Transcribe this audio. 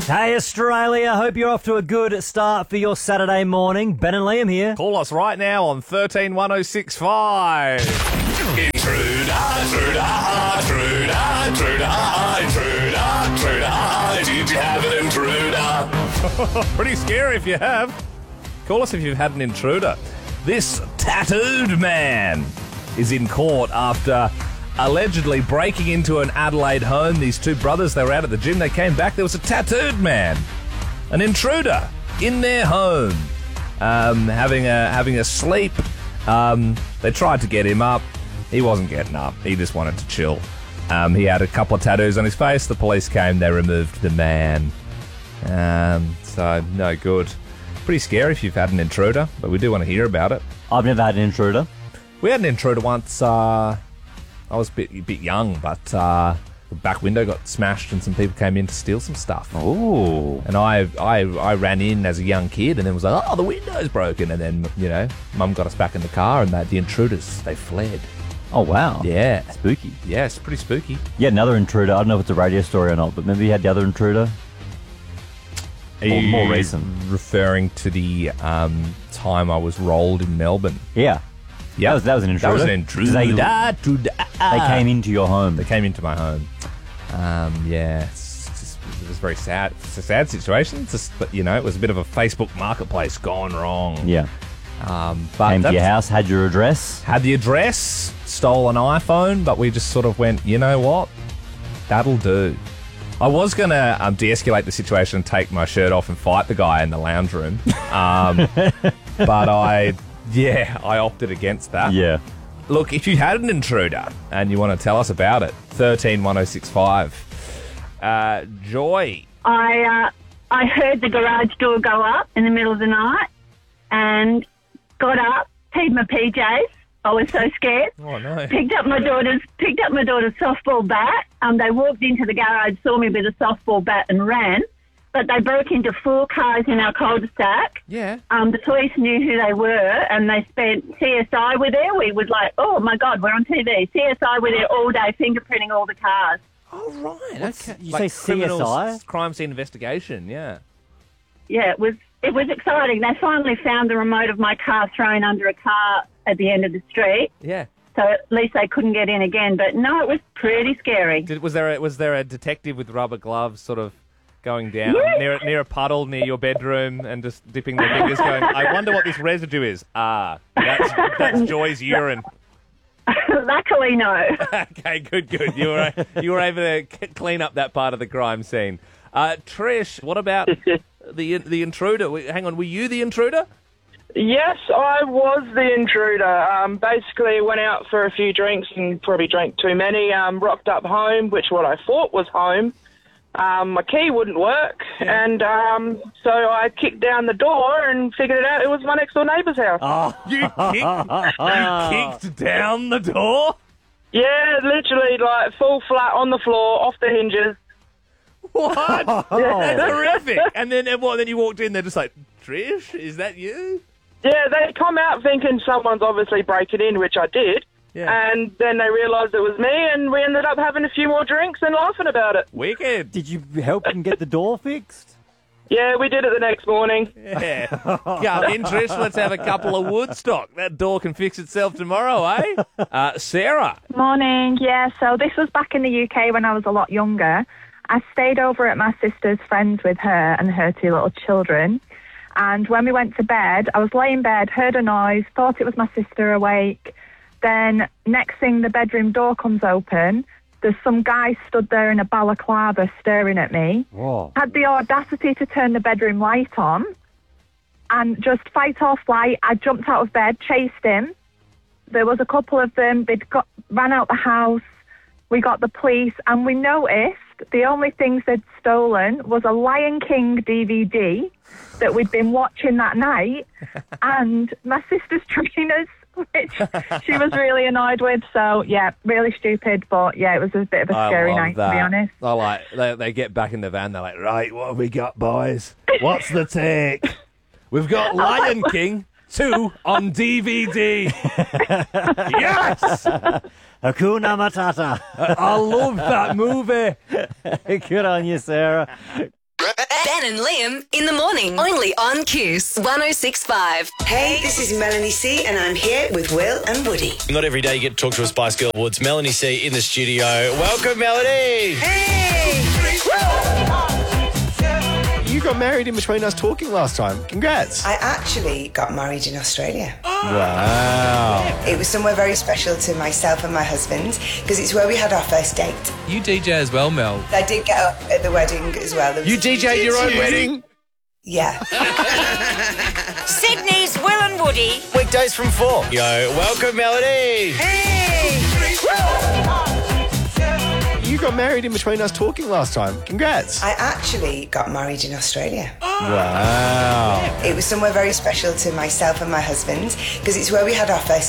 Hey Australia, hope you're off to a good start for your Saturday morning. Ben and Liam here. Call us right now on 131065. Intruder. Did you have an intruder? Pretty scary if you have. Call us if you've had an intruder. This tattooed man is in court after allegedly breaking into an Adelaide home. These two brothers, they were out at the gym. They came back. There was a tattooed man, an intruder, in their home, having a sleep. They tried to get him up. He wasn't getting up. He just wanted to chill. He had a couple of tattoos on his face. The police came. They removed the man. So no good. Pretty scary if you've had an intruder, but we do want to hear about it. I've never had an intruder. We had an intruder once. I was a bit young, but the back window got smashed and some people came in to steal some stuff. Oh. And I ran in as a young kid and then was like, oh, the window's broken. And then, Mum got us back in the car and the intruders, they fled. Oh, wow. Yeah. Spooky. Yeah, it's pretty spooky. Yeah, another intruder. I don't know if it's a radio story or not, but maybe you had the other intruder. Are Or you more recent. referring to the time I was rolled in Melbourne? Yeah. Yeah, That was an intruder. That was an intruder. They came into your home. They came into my home. Yeah, it was very sad. It's a sad situation. It's just, but it was a bit of a Facebook marketplace gone wrong. Yeah. But Came to your house, had your address. had the address, stole an iPhone, but we just sort of went, you know what? That'll do. I was going to de-escalate the situation and take my shirt off and fight the guy in the lounge room. But I opted against that. Yeah. Look, if you had an intruder and you want to tell us about it, 131065. Joy. I heard the garage door go up in the middle of the night and got up, peed my PJs. I was so scared. Oh no. Picked up my daughter's softball bat. They walked into the garage, saw me with a softball bat and ran. But they broke into 4 cars in our cul-de-sac. Yeah. The police knew who they were, and they spent CSI were there. We was like, oh my God, we're on TV. CSI were there all day, fingerprinting all the cars. Oh right. Okay. You say CSI? Crime scene investigation. Yeah. Yeah, it was exciting. They finally found the remote of my car thrown under a car at the end of the street. Yeah. So at least they couldn't get in again. But no, it was pretty scary. Was there a detective with rubber gloves, sort of going down near a puddle near your bedroom and just dipping their fingers, going, I wonder what this residue is. That's Joy's urine. Luckily, no. Okay, good. You were able to clean up that part of the crime scene. Trish, what about the intruder? Hang on, were you the intruder? Yes, I was the intruder. Basically went out for a few drinks and probably drank too many. Rocked up home, which what I thought was home. My key wouldn't work, and so I kicked down the door and figured it out. It was my next door neighbour's house. Oh, you kicked down the door? Yeah, literally, like full flat on the floor, off the hinges. What? That's horrific. And then what? Then you walked in, they're just like, Trish, is that you? Yeah, they come out thinking someone's obviously breaking in, which I did. Yeah. And then they realised it was me, and we ended up having a few more drinks and laughing about it. Wicked. Did you help them get the door fixed? Yeah, we did it the next morning. Yeah. Come in, Trish. Let's have a couple of Woodstock. That door can fix itself tomorrow, eh? Sarah. Morning. Yeah, so this was back in the UK when I was a lot younger. I stayed over at my sister's friends with her and her 2 little children. And when we went to bed, I was laying in bed, heard a noise, thought it was my sister awake. Then next thing, the bedroom door comes open. There's some guy stood there in a balaclava staring at me. Whoa. Had the audacity to turn the bedroom light on and just fight or flight. I jumped out of bed, chased him. There was a couple of them. Ran out the house. We got the police, and we noticed the only things they'd stolen was a Lion King DVD that we'd been watching that night and my sister's trainers, which she was really annoyed with. So, yeah, really stupid. But, yeah, it was a bit of a scary night, to be honest. I like they get back in the van. They're like, right, what have we got, boys? What's the take? We've got Lion King 2 on DVD. Yes! Hakuna Matata. I love that movie. Good on you, Sarah. Ben and Liam in the morning. Only on Kiss 106.5. Hey, this is Melanie C and I'm here with Will and Woody. Not every day you get to talk to a Spice Girl Awards. Melanie C in the studio. Welcome, Melanie. Hey! You got married in between us talking last time. Congrats. I actually got married in Australia. Wow. It was somewhere very special to myself and my husband because it's where we had our first date. You DJ as well, Mel. I did get up at the wedding as well. You DJ'd your own wedding? Yeah. Sydney's Will and Woody. Weekdays from 4. Yo, welcome, Melanie. Hey! You got married in between us talking last time. Congrats. I actually got married in Australia. Wow. It was somewhere very special to myself and my husband because it's where we had our first